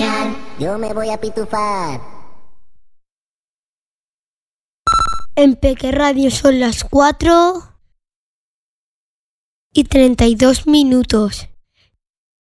soñar. Yo me voy a pitufar. En Peque Radio son las 4:32.